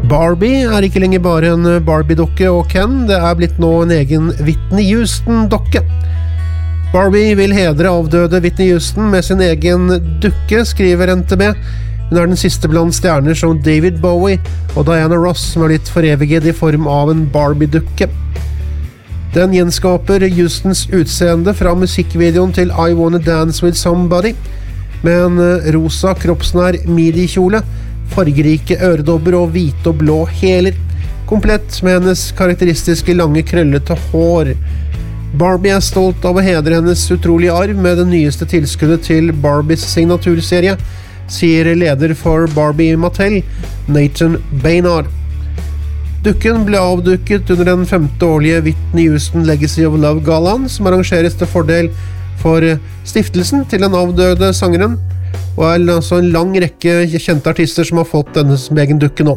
Barbie ikke lenger bare en Barbie-dokke og Ken, det blitt nå en egen Whitney Houston-dokke. Barbie vil hedre avdøde Whitney Houston med sin egen dukke, skriver NTB. Hun den siste blant stjerner som David Bowie og Diana Ross som blitt foreviget i form av en Barbie-dukke. Den gjenskaper Houstons utseende fra musikkvideoen til I Wanna Dance With Somebody, med en rosa kroppsnær midi-kjole, fargerike øredobber og hvite og blå hæler, komplett med hennes karakteristiske lange krøllete hår. Barbie stolt av å hedre hennes utrolige arv med det nyeste tilskuddet til Barbies signaturserie, sier leder for Barbie Mattel, Nathan Baynard. Dukken ble avdukket under den 5. årlige Whitney Houston Legacy of Love-galaen, som arrangeres til fordel for stiftelsen til den avdøde sangeren, og altså en lang rekke kjente artister som har fått denne som egen dukke nå.